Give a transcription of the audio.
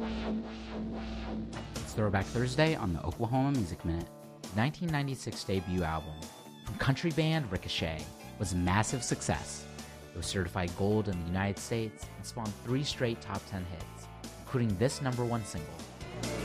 It's Throwback Thursday on the Oklahoma Music Minute. The 1996 debut album from country band Ricochet was a massive success. It was certified gold in the United States and spawned 3 straight top 10 hits, including this #1 single.